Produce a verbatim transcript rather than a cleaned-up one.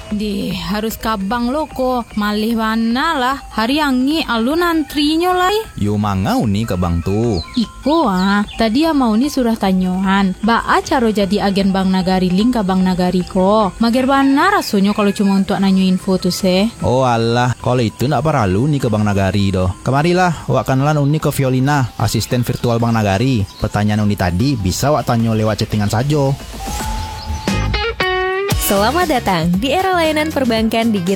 Di harus kabang lo ko malih mana lah hari angi alun antrinya lai. Yo mangau ni ke bang tu. Iko ah, tadi ya mau ni surah tanyohan. Baa caro jadi agen Bank Nagari link ke Bank Nagari ko. Mager bana rasanya kalau cuma untuk nanyo info tu se. Oh alah, kalau itu ndak perlu ni ke Bank Nagari doh. Kemarilah, wak kenalan uni ke Violina, asisten virtual Bank Nagari. Pertanyaan uni tadi bisa wak tanyo lewat chattingan saja. Selamat datang di era layanan perbankan digital.